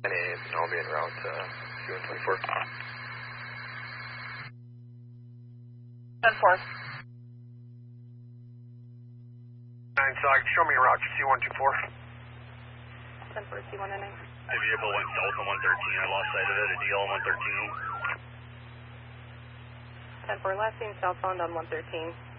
and I'll be en route to C-124. 10-4. 9 SOG, show me a route to C-124. 10-4, C-1 NA. The vehicle went south on 113. I lost sight of it at DL 113. 10-4, last seen southbound on 113.